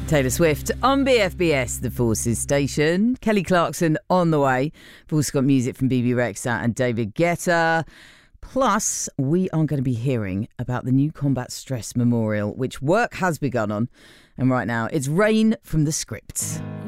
Taylor Swift on BFBS, the Forces station. Kelly Clarkson on the way. We've also got music from BB Rexha and David Guetta. Plus, we are going to be hearing about the new Combat Stress Memorial, which work has begun on. And right now, it's Rain from the Script.